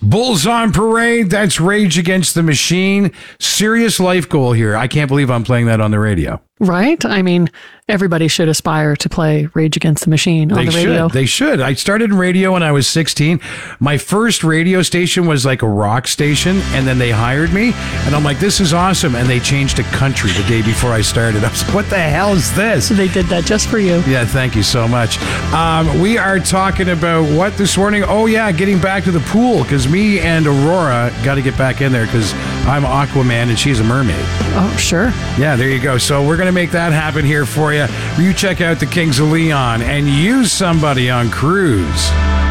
Bulls on Parade. That's Rage Against the Machine. Serious life goal here. I can't believe I'm playing that on the radio. Right? I mean, everybody should aspire to play Rage Against the Machine on the radio. They should. I started in radio when I was 16. My first radio station was like a rock station, and then they hired me, and I'm like, this is awesome. And they changed to country the day before I started. I was like, what the hell is this? So they did that just for you. Yeah, thank you so much. We are talking about what this morning? Oh, yeah, getting back to the pool, because me and Aurora got to get back in there because I'm Aquaman and she's a mermaid. Oh, sure. Yeah, there you go. So we're going to make that happen here for you. You check out the Kings of Leon and use somebody on Cruise.